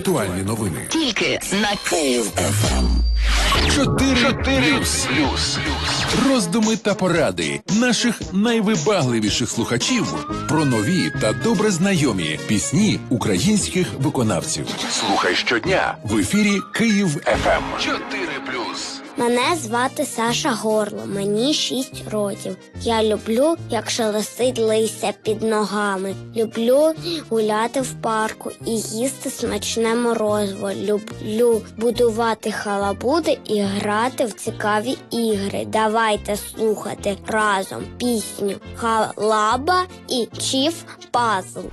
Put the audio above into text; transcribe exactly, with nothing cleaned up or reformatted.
Актуальні новини. Тільки на Київ еф ем. Чотири плюс. Роздуми та поради наших найвибагливіших слухачів про нові та добре знайомі пісні українських виконавців. Слухай щодня в ефірі Київ еф ем. Чотири плюс. Мене звати Саша Горло, мені шість років. Я люблю, як шелестить листя під ногами. Люблю гуляти в парку і їсти смачне морозиво. Люблю будувати халабуди і грати в цікаві ігри. Давайте слухати разом пісню «Халаба» і «Чіф Пазл».